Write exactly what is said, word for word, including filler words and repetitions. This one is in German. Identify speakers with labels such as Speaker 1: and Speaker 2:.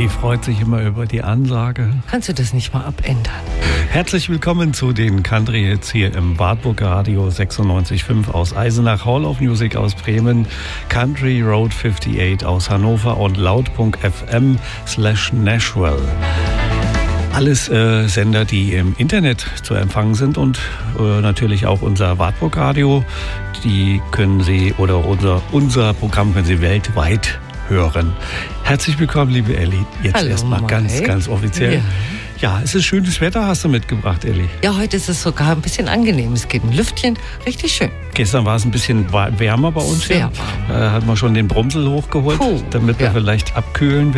Speaker 1: Elli freut sich immer über die Ansage.
Speaker 2: Kannst du das nicht mal abändern?
Speaker 1: Herzlich willkommen zu den Country Hits hier im Wartburg Radio sechsundneunzig Komma fünf aus Eisenach, Hall of Music aus Bremen, Country Road achtundfünfzig aus Hannover und laut.fm slash Nashville. Alles äh, Sender, die im Internet zu empfangen sind und äh, natürlich auch unser Wartburg Radio. Die können Sie oder unser, unser Programm können Sie weltweit hören. Herzlich willkommen, liebe Elli. Jetzt erstmal ganz, ganz offiziell. Ja. Ja, es ist schönes Wetter, hast du mitgebracht, Elli.
Speaker 2: Ja, heute ist es sogar ein bisschen angenehm. Es geht ein Lüftchen, richtig schön.
Speaker 1: Gestern war es ein bisschen wärmer bei uns.
Speaker 2: Sehr
Speaker 1: warm. Äh, hat man schon den Brumsel hochgeholt, Puh, damit wir ja. vielleicht abkühlen.